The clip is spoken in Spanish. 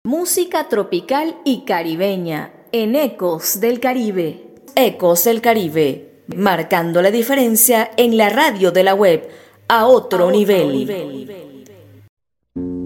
Música tropical y caribeña en Ecos del Caribe. Ecos del Caribe, marcando la diferencia en la radio de la web a otro nivel.